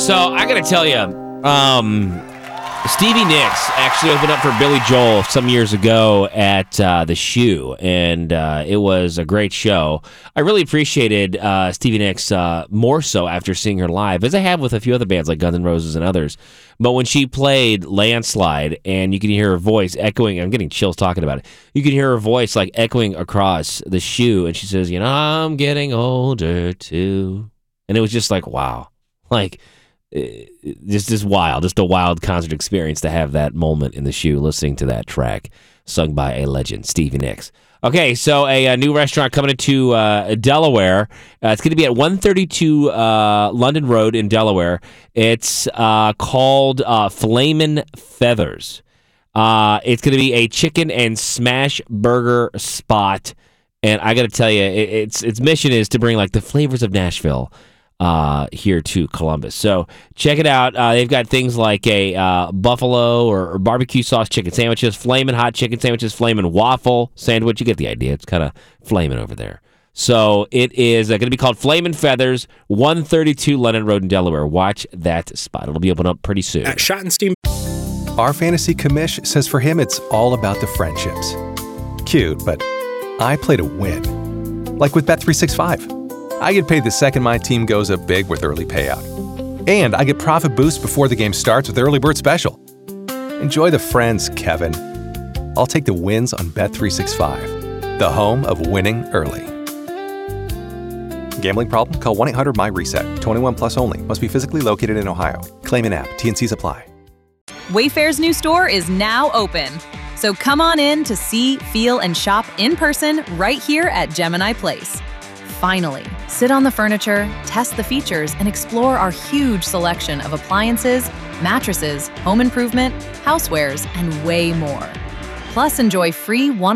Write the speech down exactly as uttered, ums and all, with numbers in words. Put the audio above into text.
So I got to tell you, um, Stevie Nicks actually opened up for Billy Joel some years ago at uh, the Shoe, and uh, it was a great show. I really appreciated uh, Stevie Nicks uh, more so after seeing her live, as I have with a few other bands like Guns N' Roses and others. But when she played Landslide, and you can hear her voice echoing, I'm getting chills talking about it. You can hear her voice like echoing across the Shoe, and she says, you know, I'm getting older too. And it was just like, wow. Like, just just wild, just a wild concert experience to have that moment in the Shoe, listening to that track sung by a legend, Stevie Nicks. Okay, so a, a new restaurant coming into uh, Delaware. Uh, it's going to be at one thirty-two uh, London Road in Delaware. It's uh, called uh, Flamin' Feathers. Uh, it's going to be a chicken and smash burger spot, and I got to tell you, it, its its mission is to bring like the flavors of Nashville Uh, here to Columbus. So check it out. Uh, they've got things like a uh, buffalo or, or barbecue sauce chicken sandwiches, flaming hot chicken sandwiches, flaming waffle sandwich. You get the idea. It's kind of flaming over there. So it is uh, going to be called Flamin' Feathers, one thirty-two London Road in Delaware. Watch that spot. It'll be open up pretty soon. At Schottenstein. Our fantasy commish says for him it's all about the friendships. Cute, but I play to win. Like with Bet three sixty-five. I get paid the second my team goes up big with early payout. And I get profit boost before the game starts with Early Bird Special. Enjoy the friends, Kevin. I'll take the wins on Bet three sixty-five, the home of winning early. Gambling problem? Call one eight hundred M Y reset. twenty-one plus only. Must be physically located in Ohio. Claim in app. T N Cs apply. Wayfair's new store is now open. So come on in to see, feel, and shop in person right here at Gemini Place. Finally, sit on the furniture, test the features, and explore our huge selection of appliances, mattresses, home improvement, housewares, and way more. Plus, enjoy free one